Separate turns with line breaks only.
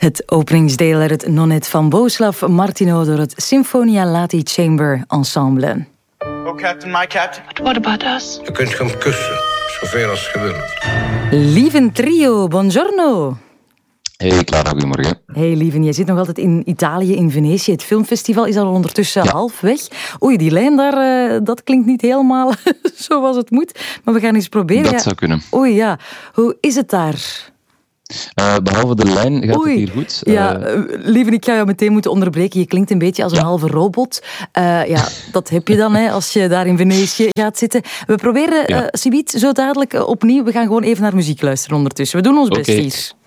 Het openingsdeel uit het Nonnet van Bohuslav Martino door het Sinfonia Lati Chamber Ensemble.
Oh, Captain, my captain.
But what about us?
Je kunt gaan kussen, zoveel als je wil.
Lieven trio, buongiorno.
Hey Clara, goedemorgen.
Hey Lieven, jij zit nog altijd in Italië, in Venetië. Het filmfestival is al ondertussen half weg. Oei, die lijn daar, dat klinkt niet helemaal zoals het moet. Maar we gaan eens proberen.
Dat zou kunnen.
Oei, ja. Hoe is het daar?
Behalve de lijn gaat het hier goed.
Ja, Lieven, ik ga jou meteen moeten onderbreken. Je klinkt een beetje als een halve robot. Ja, dat heb je dan als je daar in Venetië gaat zitten. We proberen, Sibiet, zo dadelijk opnieuw. We gaan gewoon even naar muziek luisteren ondertussen. We doen ons best hier.